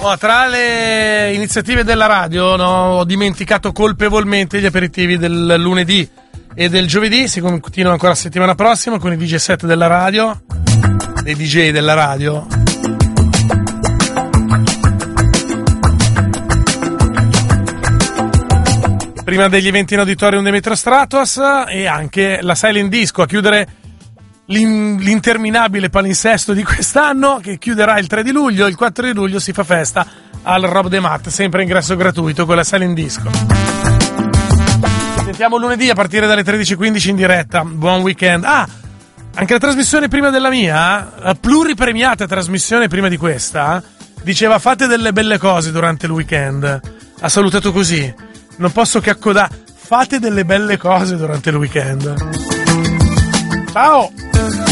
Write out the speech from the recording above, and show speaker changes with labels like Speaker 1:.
Speaker 1: Tra le iniziative della radio, ho dimenticato colpevolmente gli aperitivi del lunedì e del giovedì. Si continua ancora la settimana prossima con i DJ set della radio, dei DJ della radio. Prima degli eventi in auditorium dei Metro Stratos e anche la Silent Disco a chiudere l'interminabile palinsesto di quest'anno, che chiuderà il 3 di luglio. Il 4 di luglio si fa festa al Rob de Mat, sempre ingresso gratuito con la Silent Disco. Sentiamo lunedì a partire dalle 13:15 in diretta. Buon weekend. Anche la trasmissione prima della mia, la pluripremiata trasmissione prima di questa, diceva fate delle belle cose durante il weekend. Ha salutato così. Non posso che accodare. Fate delle belle cose durante il weekend. Ciao!